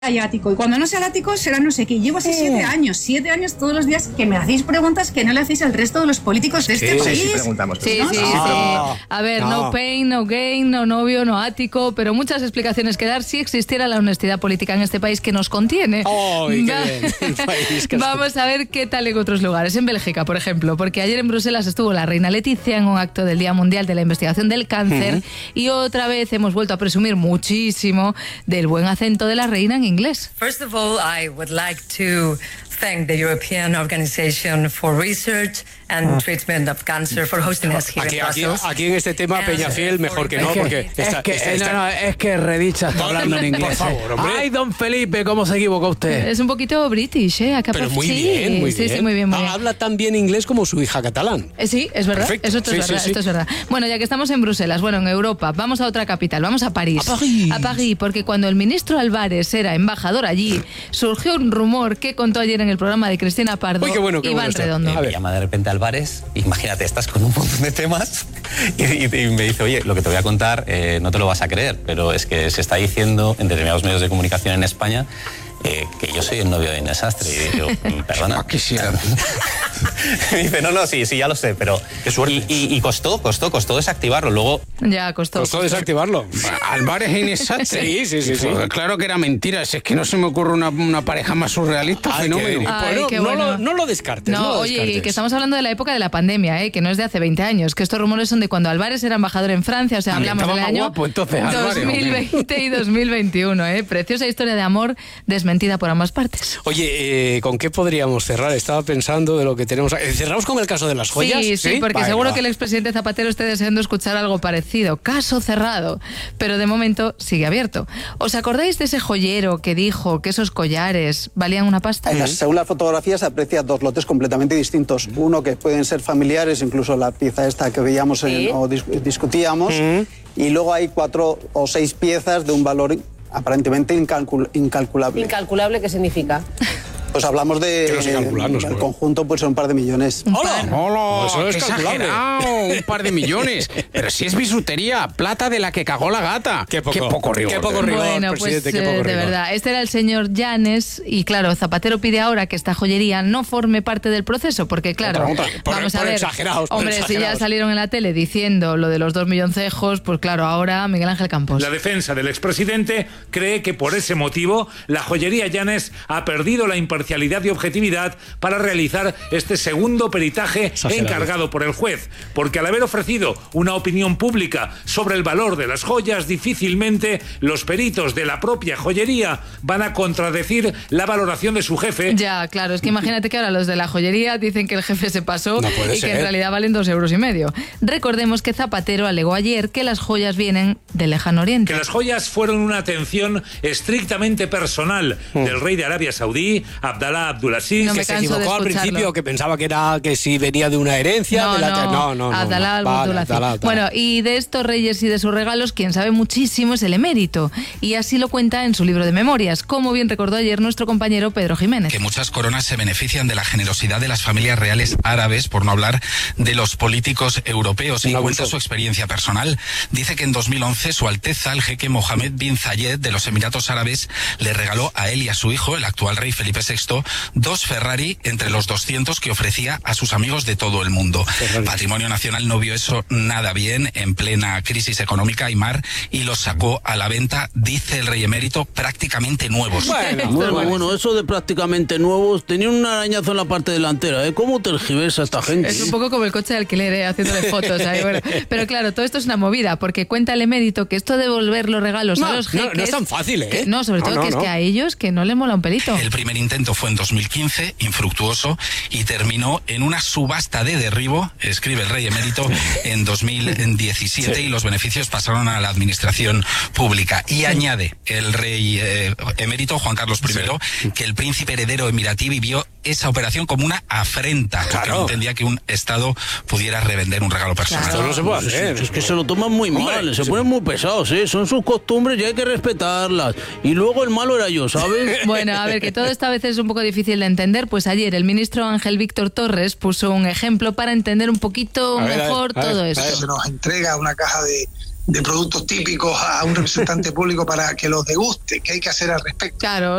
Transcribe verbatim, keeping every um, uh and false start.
hay ático, y cuando no sea el ático será no sé qué. Llevo así siete años, siete años todos los días que me hacéis preguntas que no le hacéis al resto de los políticos de este sí, país. Sí, sí, preguntamos. Sí, ¿no? sí, sí, sí. sí. A ver, no. no pain, no gain, no novio, no ático, pero muchas explicaciones que dar si existiera la honestidad política en este país que nos contiene. ¡Oh, qué bien! El país que Vamos a ver qué tal en otros lugares. En Bélgica, por ejemplo, porque ayer en Bruselas estuvo la reina Leticia en un acto del Día Mundial de la Investigación del Cáncer uh-huh. y otra vez hemos vuelto a presumir muchísimo del buen acento de la reina en inglés. First of all, I would like to thank the European Organization for Research and Treatment of Cancer for hosting us here aquí, in aquí, Brussels. aquí en este tema Peñafiel mejor que no, es que, porque es está, que, está, está, no, no, es que Redicha está hablando en inglés. Por favor, hombre. Ay, don Felipe, ¿cómo se equivocó usted? Es un poquito british, ¿eh? Acá Pero por... muy sí, bien, muy sí, bien. Sí, muy bien, muy ah, bien. Habla tan bien inglés como su hija catalán. Eh, sí, es verdad. Perfecto. Eso esto es sí, verdad, sí, sí. esto es verdad. Bueno, ya que estamos en Bruselas, bueno, en Europa, vamos a otra capital, vamos a París. A París. A París, porque cuando el ministro Álvarez era embajador allí, surgió un rumor que contó ayer en el programa de Cristina Pardo. Uy, qué bueno, qué Iván bueno Redondo. Eh, me llama de repente Álvarez, imagínate, estás con un montón de temas y, y, y me dice, oye, lo que te voy a contar eh, no te lo vas a creer, pero es que se está diciendo en determinados medios de comunicación en España eh, que yo soy el novio de Inés Sastre. Y yo, perdona. Quisiera. Me dice, no, no, sí, sí, ya lo sé, pero... Qué suerte. Y, y, y costó, costó, costó desactivarlo. Luego... Ya, costó. Costó desactivarlo. Álvarez e Inés Sastre. Sí, sí, sí, sí. Pues claro que era mentira. Si es que no se me ocurre una, una pareja más surrealista. Ay, fenómeno. qué- Ay, bueno, qué no, bueno. lo, no lo descartes. No, no lo oye, descartes. que estamos hablando de la época de la pandemia, ¿eh? Que no es de hace veinte años, que estos rumores son de cuando Álvarez era embajador en Francia, o sea, También hablamos estaba del más año guapo, entonces, Álvarez, dos mil veinte y dos mil veintiuno, ¿eh? Preciosa historia de amor desmentida por ambas partes. Oye, eh, ¿con qué podríamos cerrar? Estaba pensando de lo que tenemos... Eh, ¿Cerramos con el caso de las joyas? Sí, sí, porque Vale, seguro va. que el expresidente Zapatero esté deseando escuchar algo parecido. Caso cerrado. Pero de momento sigue abierto. ¿Os acordáis de ese joyero que dijo que esos collares valían una pasta? En las, según las fotografías se aprecia dos lotes completamente distintos. Uno que pueden ser familiares, incluso la pieza esta que veíamos en- Sí. o dis- discutíamos. Y luego hay cuatro o seis piezas de un valor aparentemente incalcul- incalculable. Incalculable, ¿qué significa? Pues hablamos de... Que no sé calcularnos, el pero- conjunto puede ser un par de millones. ¡Hola! ¡Hola! Eso es ¡Qué calculable. exagerado! Un par de millones. Pero si es bisutería, plata de la que cagó la gata. Qué poco, rigor. qué poco rigor, Bueno, pues presidente, qué eh, poco de rigor. verdad, este era el señor Llanes y claro, Zapatero pide ahora que esta joyería no forme parte del proceso porque claro, Otra, otra. Por- vamos a por ver, exagerados, por hombre, si ya exagerados. salieron en la tele diciendo lo de los dos milloncejos, pues claro, ahora Miguel Ángel Campos. La defensa del expresidente cree que por ese motivo la joyería Llanes ha perdido la imparcialidad y objetividad para realizar este segundo peritaje Exagerado. encargado por el juez, porque al haber ofrecido una opinión pública sobre el valor de las joyas, difícilmente los peritos de la propia joyería van a contradecir la valoración de su jefe. Ya, claro, es que imagínate que ahora los de la joyería dicen que el jefe se pasó No puede y ser. que en realidad valen dos euros y medio. Recordemos que Zapatero alegó ayer que las joyas vienen del lejano oriente. Que las joyas fueron una atención estrictamente personal del rey de Arabia Saudí, Abdalá Abdulaziz. No me Que se canso de equivocó al escucharlo. principio, que pensaba que era que si venía de una herencia. No, de la no, no, no, no. Abdalá no. al Vale, Abdulaziz. Abdalá, Abdalá. Bueno, y de estos reyes y de sus regalos, quien sabe muchísimo es el emérito. Y así lo cuenta en su libro de memorias, como bien recordó ayer nuestro compañero Pedro Jiménez. Que muchas coronas se benefician de la generosidad de las familias reales árabes, por no hablar de los políticos europeos. Y Un cuenta abuso. su experiencia personal. Dice que en dos mil once su Alteza, el jeque Mohammed bin Zayed de los Emiratos Árabes, le regaló a él y a su hijo, el actual rey Felipe sexto, dos Ferrari entre los doscientos que ofrecía a sus amigos de todo el mundo. Ferrari. Patrimonio Nacional no vio eso nada bien en plena crisis económica, Aymar, y los sacó a la venta, dice el rey emérito, prácticamente nuevos. Bueno, Bueno, bueno, eso de prácticamente nuevos, tenía un arañazo en la parte delantera, ¿eh? ¿Cómo tergiversa esta gente? Es un poco como el coche de alquiler, ¿eh? Haciéndole fotos ahí, bueno. Pero claro, todo esto es una movida, porque cuenta el emérito que esto de devolver los regalos No, a los no, jeques... no es tan fácil, ¿eh? que- no, sobre No, todo no, que es no. que a ellos que no les mola un pelito. El primer intento fue en dos mil quince, infructuoso, y terminó en una subasta de derribo, escribe el rey emérito, en dos mil diecisiete, Sí. y los beneficios pasaron a la administración pública. Y añade el rey eh, emérito, Juan Carlos primero, que el príncipe heredero emiratí vivió esa operación como una afrenta, porque Claro. no entendía que un Estado pudiera revender un regalo personal. Esto no se puede Es, hacer. es que se lo toman muy Hombre, mal, se sí. ponen muy pesados, ¿eh? Son sus costumbres y hay que respetarlas. Y luego el malo era yo, ¿sabes? Bueno, a ver, que todo esto a veces es un poco difícil de entender, pues ayer el ministro Ángel Víctor Torres puso un ejemplo para entender un poquito A ver, a ver, mejor a ver, todo a esto. ver. Se nos entrega una caja de, de productos típicos a un representante público para que los deguste. ¿Qué hay que hacer al respecto? Claro.